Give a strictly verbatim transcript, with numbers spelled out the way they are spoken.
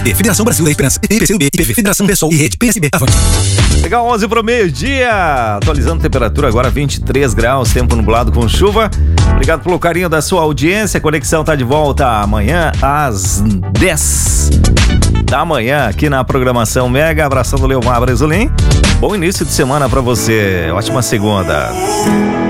Federação Brasil da Esperança, I P C U B, I P V, Federação Pessoal e Rede P S B. Avante. Legal, onze para o meio-dia. Atualizando a temperatura agora vinte e três graus, tempo nublado com chuva. Obrigado pelo carinho da sua audiência. A Conexão tá de volta amanhã às dez da manhã aqui na programação Mega. Abração do Leomar Bresolim. Bom início de semana para você. Ótima segunda.